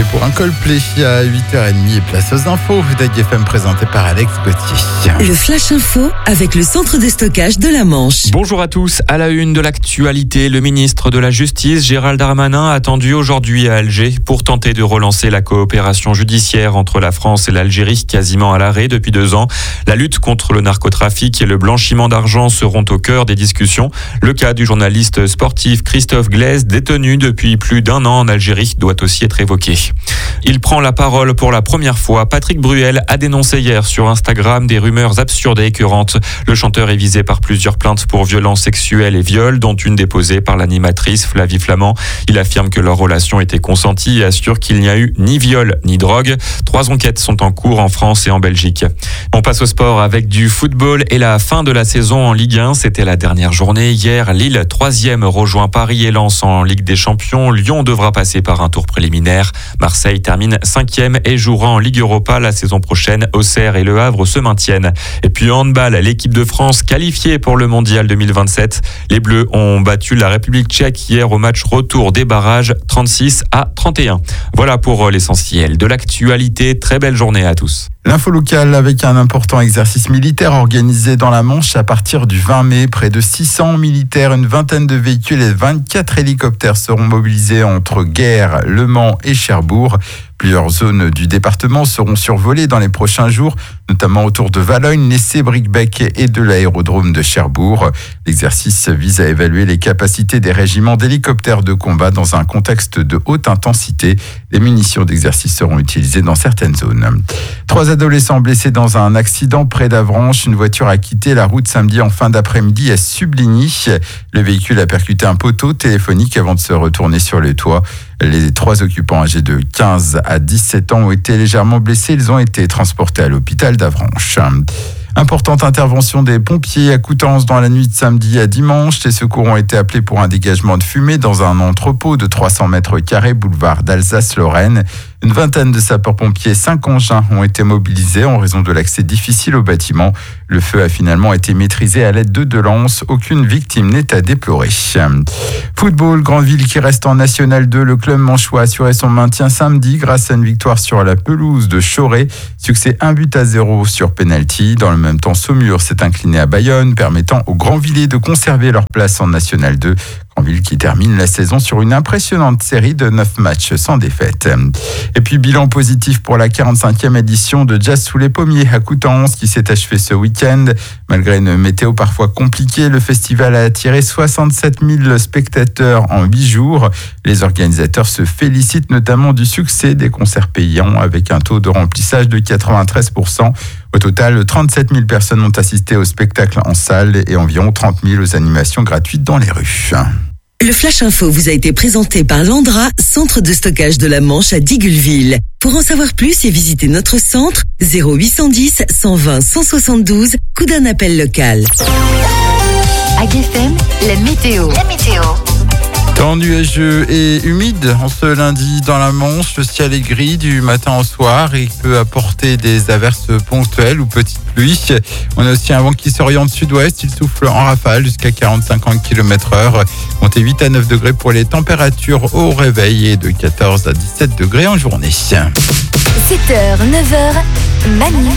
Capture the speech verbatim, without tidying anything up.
Et pour un Coldplay à huit heures trente et place aux infos, d'A G F M présenté par Alex Gauthier. Le Flash Info avec le centre de stockage de la Manche. Bonjour à tous. À la une de l'actualité, le ministre de la Justice, Gérald Darmanin, attendu aujourd'hui à Alger pour tenter de relancer la coopération judiciaire entre la France et l'Algérie, quasiment à l'arrêt depuis deux ans. La lutte contre le narcotrafic et le blanchiment d'argent seront au cœur des discussions. Le cas du journaliste sportif Christophe Glaise, détenu depuis plus d'un an en Algérie, doit aussi être évoqué. Il prend la parole pour la première fois. Patrick Bruel a dénoncé hier sur Instagram des rumeurs absurdes et écœurantes. Le chanteur est visé par plusieurs plaintes pour violences sexuelles et viols, dont une déposée par l'animatrice Flavie Flament. Il affirme que leur relation était consentie et assure qu'il n'y a eu ni viol ni drogue. Trois enquêtes sont en cours en France et en Belgique. On passe au sport avec du football et la fin de la saison en Ligue un. C'était la dernière journée. Hier, Lille, troisième, rejoint Paris et Lens en Ligue des Champions. Lyon devra passer par un tour préliminaire. Marseille termine cinquième et jouera en Ligue Europa la saison prochaine. Auxerre et Le Havre se maintiennent. Et puis en handball, l'équipe de France qualifiée pour le mondial deux mille vingt-sept. Les Bleus ont battu la République tchèque hier au match retour des barrages trente-six à trente et un. Voilà pour l'essentiel de l'actualité. Très belle journée à tous. L'info locale avec un important exercice militaire organisé dans la Manche à partir du vingt mai. Près de six cents militaires, une vingtaine de véhicules et vingt-quatre hélicoptères seront mobilisés entre Guer, Le Mans et Cherbourg. Plusieurs zones du département seront survolées dans les prochains jours, notamment autour de Valognes, Nessé, Bricbec et de l'aérodrome de Cherbourg. L'exercice vise à évaluer les capacités des régiments d'hélicoptères de combat dans un contexte de haute intensité. Les munitions d'exercice seront utilisées dans certaines zones. Trois adolescents blessés dans un accident près d'Avranches. Une voiture a quitté la route samedi en fin d'après-midi à Subligny. Le véhicule a percuté un poteau téléphonique avant de se retourner sur le toit. Les trois occupants âgés de quinze à dix-sept ans ont été légèrement blessés. Ils ont été transportés à l'hôpital d'Avranches. Importante intervention des pompiers à Coutances dans la nuit de samedi à dimanche. Les secours ont été appelés pour un dégagement de fumée dans un entrepôt de trois cents mètres carrés, boulevard d'Alsace-Lorraine. Une vingtaine de sapeurs-pompiers et cinq engins ont été mobilisés en raison de l'accès difficile au bâtiment. Le feu a finalement été maîtrisé à l'aide de deux lances. Aucune victime n'est à déplorer. Football, Grandville qui reste en National deux. Le club manchois a assuré son maintien samedi grâce à une victoire sur la pelouse de Choré. Succès un but à zéro sur penalty. Dans le même temps, Saumur s'est incliné à Bayonne, permettant aux Grandvillais de conserver leur place en National deux. Grandville qui termine la saison sur une impressionnante série de neuf matchs sans défaite. Et puis bilan positif pour la quarante-cinquième édition de Jazz sous les pommiers à Coutances qui s'est achevée ce week-end. Malgré une météo parfois compliquée, le festival a attiré soixante-sept mille spectateurs en huit jours. Les organisateurs se félicitent notamment du succès des concerts payants avec un taux de remplissage de quatre-vingt-treize pour cent. Au total, trente-sept mille personnes ont assisté au spectacle en salle et environ trente mille aux animations gratuites dans les rues. Le Flash Info vous a été présenté par Landra, centre de stockage de la Manche à Digoulville. Pour en savoir plus et visiter notre centre, zéro huit cent dix, cent vingt, cent soixante-douze, coup d'un appel local. A G F M, la météo. La météo. Temps nuageux et humide en ce lundi dans la Manche. Le ciel est gris du matin au soir et peut apporter des averses ponctuelles ou petites pluies. On a aussi un vent qui s'oriente sud-ouest. Il souffle en rafale jusqu'à quarante à cinquante kilomètres heure. Comptez huit à neuf degrés pour les températures au réveil et de quatorze à dix-sept degrés en journée. sept heures, neuf heures, Manu.